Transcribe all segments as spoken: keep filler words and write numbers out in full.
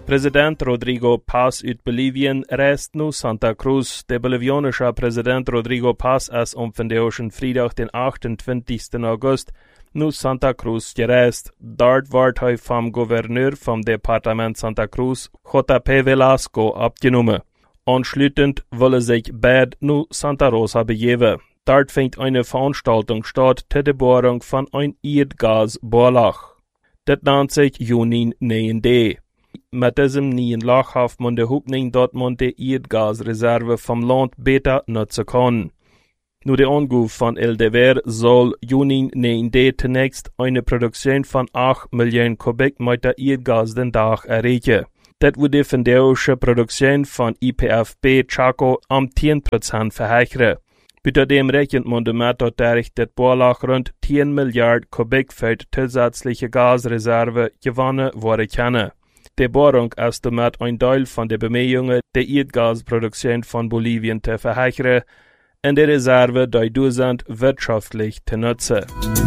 President Rodrigo Paz ut Bolivien reist nu Santa Cruz. Der bolivianische Präsident Rodrigo Paz ist um von Freitag den achtundzwanzigsten August nu Santa Cruz gereist. Dort wird er vom Gouverneur vom Departement Santa Cruz, J P Velasco, abgenommen. Anschließend wolle sich Bad nu Santa Rosa begeben. Dort findet eine Veranstaltung statt zur Bohrung von ein Erdgasbohrloch. Das nennt sich Junin neun D. Mit diesem neuen Loch hat man die Hoffnung, dass man die Erdgasreserve vom Land besser nutzen kann. Nur der Anruf von El Deber soll Junin neun D zunächst eine Produktion von acht Millionen Kubikmeter Erdgas den Tag erreichen. Das würde die fendeurische Produktion von I P F B Chaco um zehn Prozent verhöchern. Außerdem rechnet man damit, dass durch das Bohrloch rund zehn Milliarden Kubikfeld zusätzliche Gasreserve gewonnen werden können. Die Bohrung ist damit ein Teil von der Bemühungen, die Erdgasproduktion von Bolivien zu verhöchern und die Reserve durch Deutschland wirtschaftlich zu nutzen.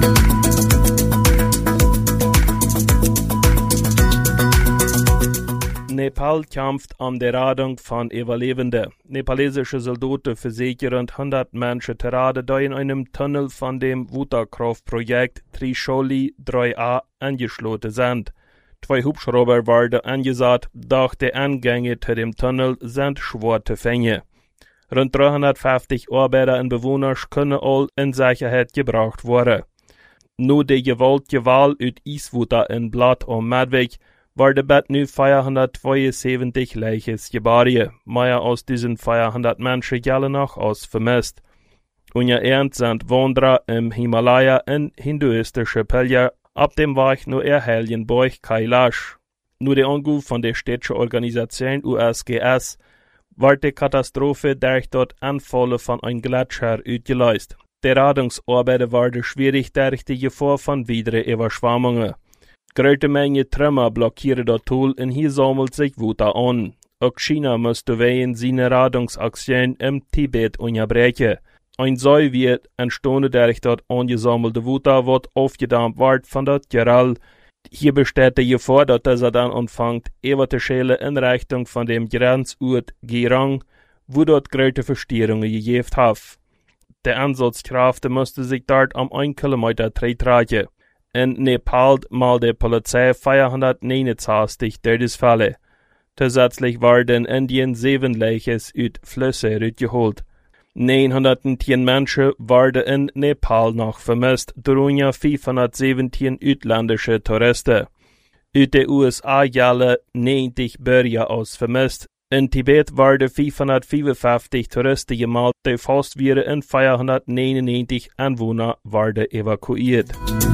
Nepal kämpft um die Rettung von Überlebenden. Nepalesische Soldaten versichern hundert Menschen zu retten, die in einem Tunnel von dem Wutterkraftprojekt Trisholi drei A angeschlossen sind. Zwei Hubschrauber werden eingesetzt, doch die Eingänge zu dem Tunnel sind schwer zu finden. Rund dreihundertfünfzig Arbeiter und Bewohner können all in Sicherheit gebracht werden. Nur die gewaltige Wahl ut Eiswutter in Blatt und Medweg wurde bet nu vierhundertzweiundsiebzig Leiches gebargen. Mehr aus diesen vierhundert Menschen gelten noch als vermisst. Unter Ernst sind Wanderer im Himalaya und hinduistische Pilger ab dem Weg nur erhellen Berg Kailash. Nur der Anruf von der städtischen Organisation U S G S wird die Katastrophe durch dort Anfälle von einem Gletscher ausgelöst. Die Rettungsarbeiten waren schwierig durch die Gefahr von weiteren Überschwemmungen. Große Menge Trümmer blockieren das Tool und hier sammelt sich Wutter an. Auch China musste wegen seiner Rettungsaktion im Tibet unterbrechen. Ein See wird entstanden durch das angesammelte Wutter, was aufgedämmt wird von das Gerall. Hier besteht die Gefahr, dass dieser dann anfängt, über die Schäle in Richtung von dem Grenzort Gerang, wo dort große Verstörungen gegeben hat. Die Einsatzkräfte mussten sich dort um ein Kilometer tragen. In Nepal mal die Polizei vierhundertneunundzwanzig Todesfälle. Zusätzlich werden in Indien sieben Leiches aus Flüsse rausgeholt. neunhundertzehn Menschen werden in Nepal noch vermisst, darunter fünfhundertsiebzehn ausländische Touristen. Aus den U S A gelten neunzig Bürger als vermisst. In Tibet werden fünfhundertfünfundfünfzig Touristen gemeldet, die fast wieder in vierhundertneunundneunzig Anwohner werden evakuiert.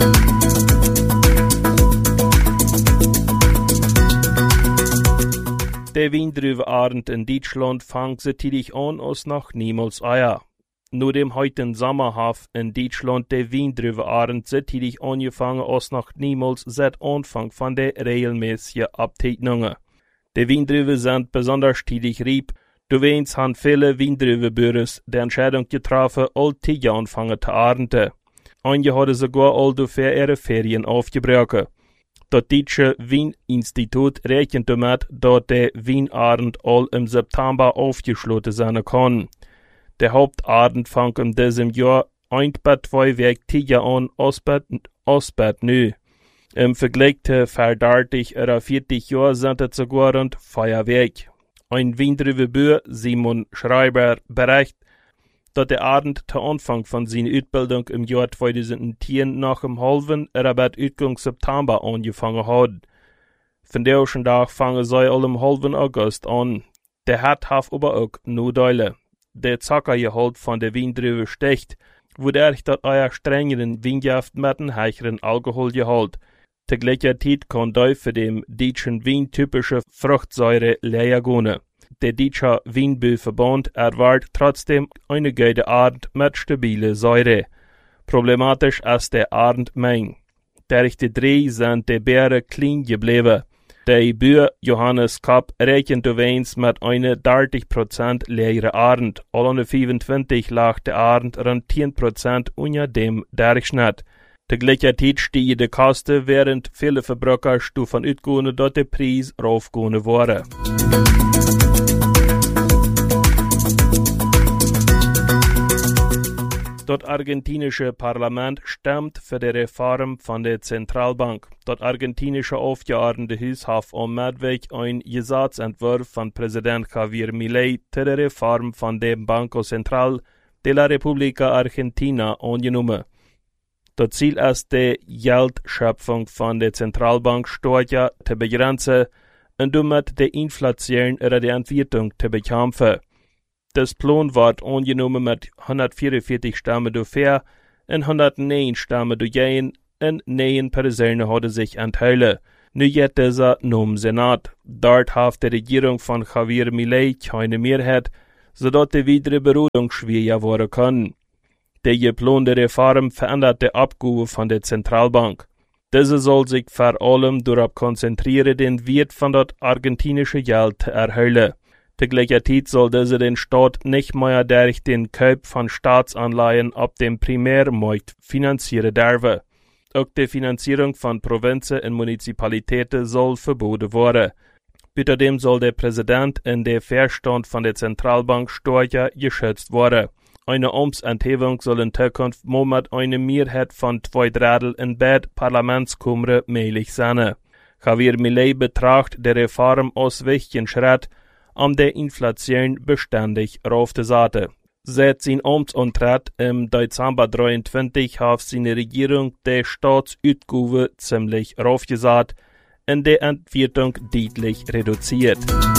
Der Weindrübenarend in Deutschland fängt so tätig an als noch niemals Eier. Nur dem heutigen Sommerhaft in Deutschland der Weindrübenarend so tätig angefangen als noch niemals seit Anfang von der regelmäßigen Abtätungen. Die Weindrüben sind besonders tätig rieb, du weinst haben viele Weindrübenbüros die Entscheidung getroffen, all Tiger anfangen zu ernten. Einige haben sogar all dafür ihre Ferien aufgebrochen. Das Deutsche Weininstitut rechnet damit, dass der Weinarend all im September aufgeschlossen sein kann. Der Hauptarend fängt in diesem Jahr ein bis zwei Wochen Tiger an, als bis neu. Im Vergleich zu vor dreißig oder vierzig Jahren sind es sogar rund vier Wochen. Ein Weindrübenbauer, Simon Schreiber, berichtet, dass der Arend zu Anfang von seiner Ausbildung im Jahr zweitausendzehn nach dem halben oder bis Ausgang September angefangen hat. Von der Tag fangen sie all im halben August an. Der hat hat aber auch Nachteile. Der Zuckergehalt von der Weindrübe steigt, wodurch das euer strengeren Weingift mit einem höheren Alkoholgehalt. Zur gleichen Zeit kann da für den deutschen Wein typische Fruchtsäure leer gehen. Der Deutsche Weinbauverband erwartet trotzdem eine gute Art mit stabile Säure. Problematisch ist der Arendmenge. Durch die drei sind die Beere klein geblieben. Der Bauer Johannes Kapp rechnet übrigens mit einer dreißig Prozent leeren Arend. Alle fünfundzwanzig lag der Arend rund zehn Prozent unter dem Durchschnitt. Tegelijkertijd stiegen de kosten, während viele Verbraucher davon uitgehen, dass der Preis raufgehen wurde. Das argentinische Parlament stimmt für die Reform von der Zentralbank. Das argentinische Aufgeordnetenhaus hat am Mittwoch einen Gesetzentwurf von Präsident Javier Milei zur Reform von dem Banco Central de la República Argentina angenommen. Das Ziel ist, die Geldschöpfung von der Zentralbank stärker zu begrenzen und damit die Inflation oder die Entwertung zu bekämpfen. Das Plan wird angenommen mit hundertvierundvierzig Stimmen dafür und hundertneun Stimmen dagegen und neun Personen haben sich enthalten. Nu geht dieser zum Senat. Dort hat die Regierung von Javier Milei keine Mehrheit, sodass die weitere Beratung schwieriger werden kann. Die geplante Reform verändert die Abgabe von der Zentralbank. Diese soll sich vor allem darauf konzentrieren, den Wert von das argentinische Geld zu erhöhen. Tegelijkertijd soll diese den Staat nicht mehr durch den Kauf von Staatsanleihen auf dem Primärmarkt finanzieren dürfen. Auch die Finanzierung von Provinzen und Municipalitäten soll verboten werden. Außerdem soll der Präsident und der Vorstand von der Zentralbank stärker geschützt werden. Eine Amtsenthebung soll in Zukunft nur mit einer Mehrheit von zwei Drittel in beiden Parlamentskammern möglich sein. Javier Milei betrachtet die Reform als wichtigen Schritt, um die Inflation beständig raufzusetzen. Seit sein Amtsantritt im Dezember dreiundzwanzig hat seine Regierung die Staatsausgaben ziemlich raufgesetzt und die Entwertung deutlich reduziert.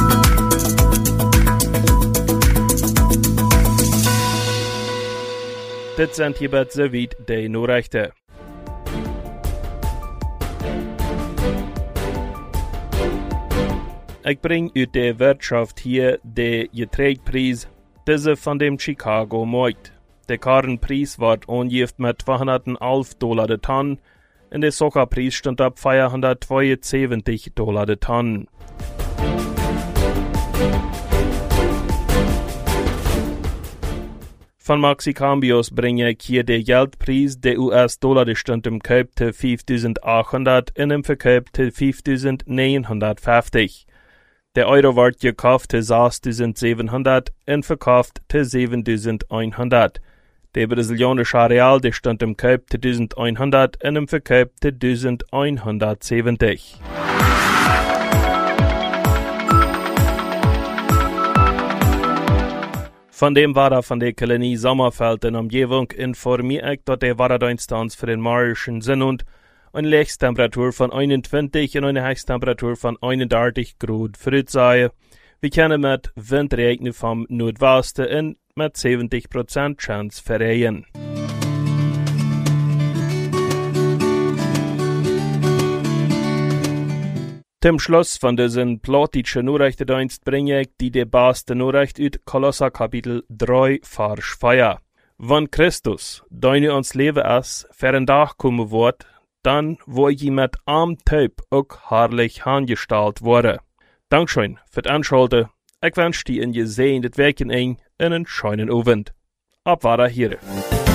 Das sind hierbei soweit die Nachrichten. Ich bringe aus der Wirtschaft hier den Getreidepreis, diese von dem Chicago Markt. Der Karrenpreis wird angegeben mit zweihundertelf Dollar der Tonne und der Zuckerpreis stand ab vierhundertzweiundsiebzig Dollar der Tonne. Von Maxicambios bringe ich hier den Geldpreis. Der U S-Dollar stand im Kauf zu fünftausendachthundert und im Verkauf zu fünftausendneunhundertfünfzig. Der Euro wird gekauft zu sechstausendsiebenhundert und verkauft zu siebentausendeinhundert. Der brasilianische Real der stand im Kauf zu eintausendeinhundert und im Verkauf zu eintausendeinhundertsiebzig. Von dem war er von der Kolonie Sommerfeld in Umgebung informiert ich, dass der Wetterdienst für den morgischen Sinn und eine Höchsttemperatur von einundzwanzig und eine Höchsttemperatur von einunddreißig Grad voraussehen. Wir können mit Windregen vom Nordwesten und mit siebzig Prozent Chance für Regen. Zum Schluss von diesem plattdeutschen Nachrichtendienst bringe ich die, die beste Nachricht aus Kolosser Kapitel drei, Vers vier. Wenn Christus, deine uns Leben ist, für ein Tag kommen wird, dann wo ich mit am Typ auch herrlich angestellt wurde. Dankeschön für das Anschalten. Ich wünsche dir ein gesehenes Werken in einen schönen Abend. Ab war hier.